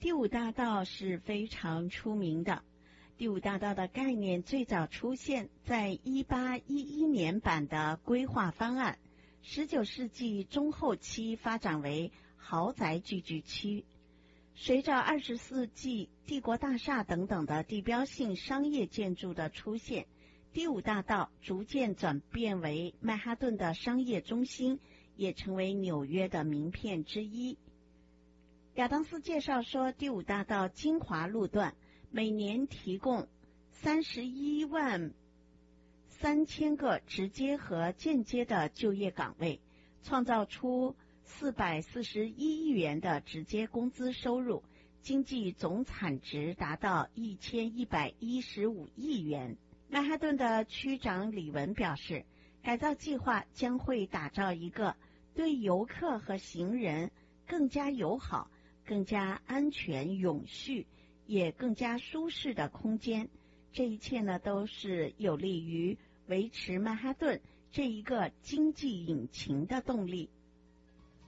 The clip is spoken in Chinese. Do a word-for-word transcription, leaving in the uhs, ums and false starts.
第五大道是非常出名的。第五大道的概念最早出现在一八一一年版的规划方案，十九世纪中后期发展为豪宅聚居区。随着二十世纪帝国大厦等等的地标性商业建筑的出现，第五大道逐渐转变为曼哈顿的商业中心，也成为纽约的名片之一。亚当斯介绍说，第五大道精华路段每年提供三十一万三千个直接和间接的就业岗位，创造出四百四十一亿元的直接工资收入，经济总产值达到一千一百一十五亿元。曼哈顿的区长李文表示，改造计划将会打造一个对游客和行人更加友好、更加安全、永续也更加舒适的空间。这一切呢，都是有利于维持曼哈顿这一个经济引擎的动力。